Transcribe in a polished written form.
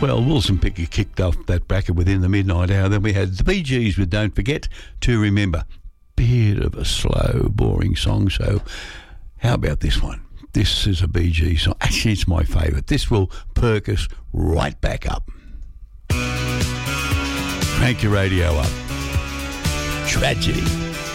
Well, Wilson Pickett kicked off that bracket within the midnight hour. Then we had the Bee Gees with Don't Forget to Remember. Bit of a slow, boring song, so how about this one? This is a Bee Gees song. Actually, it's my favourite. This will perk us right back up. Crank your radio up. Tragedy.